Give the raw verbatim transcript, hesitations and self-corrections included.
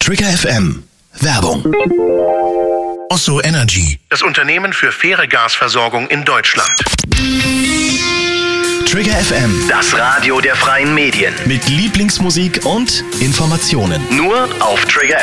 Trigger F M. Werbung. Osso Energy, das Unternehmen für faire Gasversorgung in Deutschland. Trigger F M. Das Radio der freien Medien. Mit Lieblingsmusik und Informationen. Nur auf Trigger